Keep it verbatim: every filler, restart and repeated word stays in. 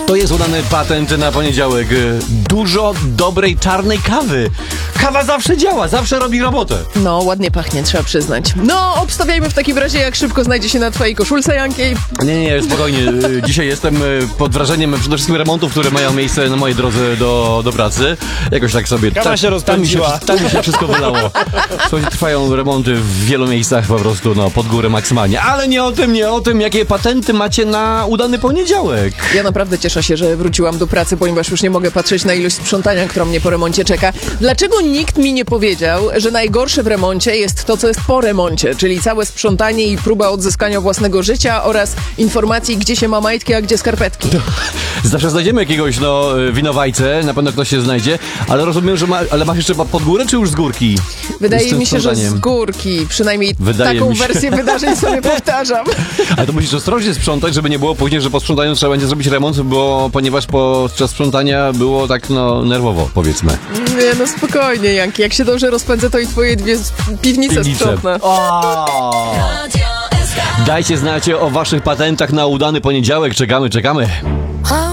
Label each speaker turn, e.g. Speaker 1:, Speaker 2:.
Speaker 1: To jest udany patent na poniedziałek. Dużo dobrej czarnej kawy. Kawa zawsze działa, zawsze robi robotę.
Speaker 2: No, ładnie pachnie, trzeba przyznać. No, obstawiajmy w takim razie, jak szybko znajdzie się na twojej koszulce, Janki.
Speaker 1: Nie, nie, spokojnie. Dzisiaj jestem pod wrażeniem przede wszystkim remontów, które mają miejsce na mojej drodze do, do pracy. Jakoś tak sobie...
Speaker 3: Kawa
Speaker 1: ta,
Speaker 3: się rozpędziła.
Speaker 1: Tam mi się, tam mi się wszystko wylało. Słuchajcie, trwają remonty w wielu miejscach po prostu, no, pod górę maksymalnie. Ale nie o tym, nie o tym, jakie patenty macie na udany poniedziałek.
Speaker 2: Ja naprawdę cieszę się, że wróciłam do pracy, ponieważ już nie mogę patrzeć na ilość sprzątania, która mnie po remoncie czeka. Dlaczego nikt mi nie powiedział, że najgorsze w remoncie jest to, co jest po remoncie, czyli całe sprzątanie i próba odzyskania własnego życia oraz informacji, gdzie się ma majtki, a gdzie skarpetki.
Speaker 1: Zawsze znajdziemy jakiegoś, no, winowajcę, na pewno ktoś się znajdzie, ale rozumiem, że ma, ale masz jeszcze pod górę, czy już z górki?
Speaker 2: Wydaje
Speaker 1: Z tym
Speaker 2: mi się, że z
Speaker 1: sprzątaniem.
Speaker 2: górki. Przynajmniej
Speaker 1: Wydaje
Speaker 2: taką
Speaker 1: mi się.
Speaker 2: wersję wydarzeń sobie powtarzam.
Speaker 1: Ale to musisz ostrożnie sprzątać, żeby nie było później, że po sprzątaniu trzeba będzie zrobić remont, bo ponieważ podczas sprzątania było tak, no, nerwowo, powiedzmy.
Speaker 2: Nie, no spokojnie, Janki. Jak się dobrze rozpędzę, to i twoje dwie piwnice
Speaker 1: Piwnice.
Speaker 2: sprzątnę.
Speaker 1: O! Dajcie znać o waszych patentach na udany poniedziałek. Czekamy, czekamy.